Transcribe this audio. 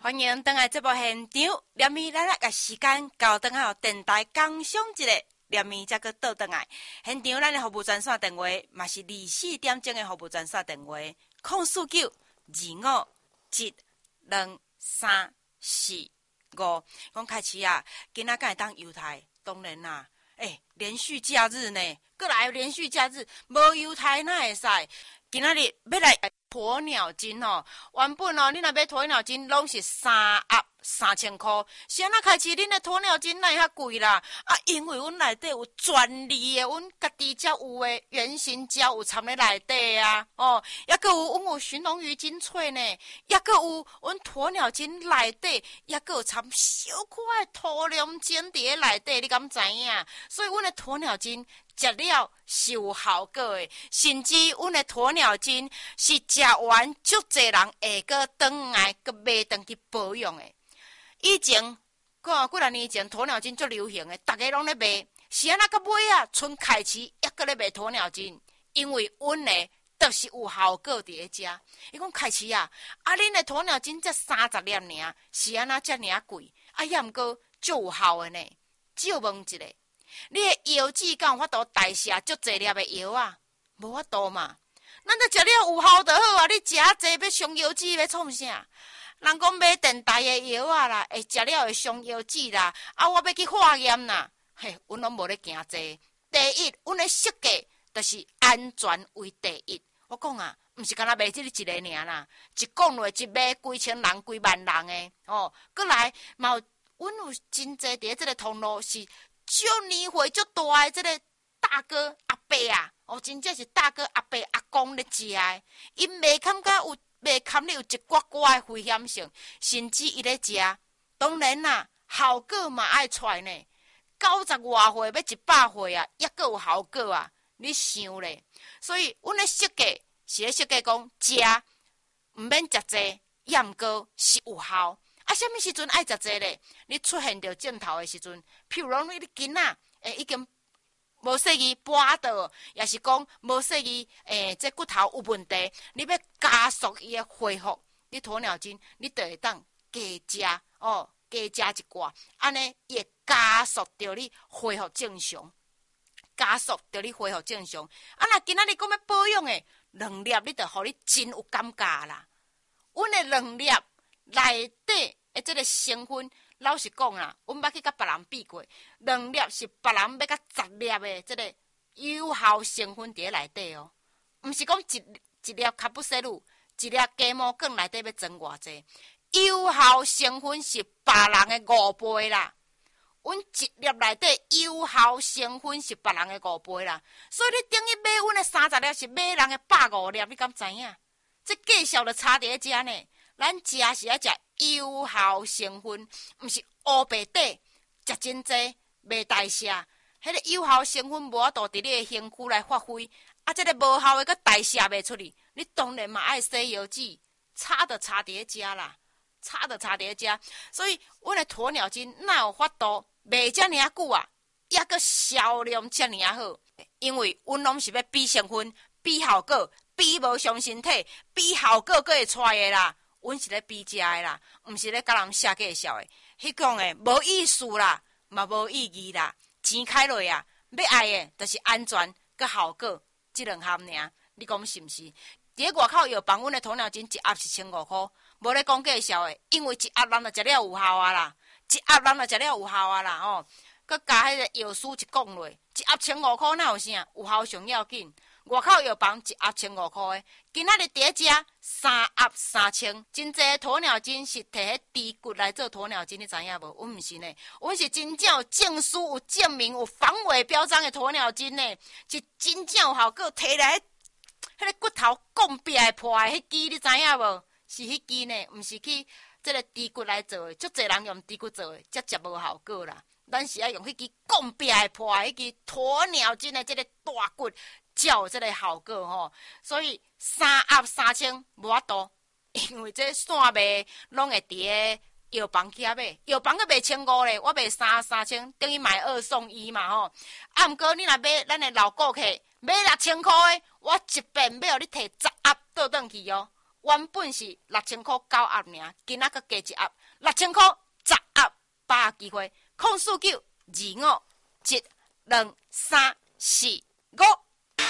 欢迎登来节目现场，连咪咱个时间到登好电台工商一个，连咪才个倒登来现场。咱的服务专线电话嘛是24点钟的服务专线电话，04925723445。讲开始啊，今仔敢会当犹太，当然啦，连续假日呢，过来连续假日，无犹太哪会使？今仔日要来鸵鸟精哦，原本哦，你若买鸵鸟精，拢是3000块。是安那开始，恁的鸵鸟精哪会遐贵啦？啊，因为阮内底有专利的，阮家己才有的原型胶有掺咧内底啊。哦，抑个有阮有寻龙鱼精粹呢，抑个有阮鸵鸟精内底，抑个有掺小可爱涂龙精伫咧内底，你敢知影？所以阮的鸵鸟精食了是有效果的，甚至阮的鸵鸟精是食完足侪人会个转来个买回去保养的。以前几来年前，鸵鸟精足流行的，大家拢咧卖。是安那个尾啊，剩开始抑个咧卖鸵鸟精，因为阮的就是有效果伫咧食。伊讲开始啊，恁的鸵鸟精才30粒尔，是安那遮尔贵？啊，抑毋过足有效的呢。借问一下。你的腰子敢有法度代谢足侪粒的药啊？无法度嘛。咱都食了有效就好啊！你食啊济要伤腰子要创啥？人讲买电台的药啊啦，会食了会伤腰子啦。啊，我要去化验啦。嘿，阮拢无咧惊这。第一，阮的设计就是安全为第一。我讲啊，毋是干那卖这一个尔啦，一讲落一买几千人、几万人的哦。过来嘛有，阮有真济伫这个通路是。少年岁足大的这个大哥阿伯啊，哦，真正是大哥阿伯阿公咧食的，因未感觉有，未感觉有一寡寡的危险性，甚至伊咧食，当然啦，效果嘛爱出来呢。90外岁要100岁啊，抑个有效果啊，你想咧？所以阮咧设计是咧设计讲食，毋免食济，抑毋过是有效。啊，什么时阵爱食这咧？你出现着镜头的时阵，譬如讲你囡仔，已经无适宜跛倒，也是讲无适宜，这骨头有问题，你要加速伊的恢复，你鸵鸟精，你就会当加食哦，加食一寡，安尼伊会加速着你恢复正常，加速着你恢复正常。啊，若今仔日讲要保养的2粒，你就互你真有感觉啦。阮的2粒。内底的这个成分，老实讲啦，阮捌去甲别人比过，2粒是别人要甲10粒的这个有效成分伫咧内底哦，毋是讲一粒卡布西鲁，一粒鸡毛卷内底要装偌济，有效成分是别人的5倍啦。阮一粒内底有效成分是别人的5倍啦，所以你等于买阮的30粒是买人的150粒，你敢知影？这价数就差伫咧遮呢。咱食是要食有效成分，毋是乌白底食真济袂代谢。迄个有效成分无法度伫你的身躯来发挥，啊，这个无效的佮代谢袂出去，你当然嘛爱洗腰子，差就差伫咧遮啦，差就差伫咧遮。所以，阮的鸵鸟精哪有法度卖遮尔久啊？抑个销量遮尔好，因为阮拢是要比成分、比效果、比无伤身体、比效果佫会出的啦。阮是咧比食的啦，毋是咧甲人下介绍的。迄讲的无意思啦，嘛无意义啦。钱开落啊，要爱的就是安全佮效果，这2项尔。你讲是毋是？伫咧外口药房，阮的鸵鸟精一盒是1500块，无咧讲介绍的，因为一盒人就食了有效啊啦，一盒人就食了有效啊啦哦。佮加迄个药师一讲落，一盒1500块哪有啥？有效上要紧。外口药房一盒1500块的，今仔日伫咧食3盒3000，真济鸵鸟精是摕迄猪骨来做鸵鸟精，你知影无？阮毋是呢，阮是真正有证书、有证明、有防伪标章的鸵鸟精呢，是真正有效果，摕来迄个骨头讲壁会破的迄支，你知影无？是迄支呢，毋是去这个猪骨来做的，足侪人用猪骨做的，才食无效果啦。咱是要用迄支讲壁会破的迄支鸵鸟精的这个大骨。才有这个效果吼，所以3盒3000无法度，因为这线卖拢会伫个药房去遐买，药房个卖1500咧，我卖3盒3000，等于买2送1嘛吼。啊，毋过你若买咱的老顾客买6000块的，我一遍要互你摕10盒倒转去哦。 原本是6000块9盒尔，今仔个加一盒6000块10盒，把握机会，04925723445。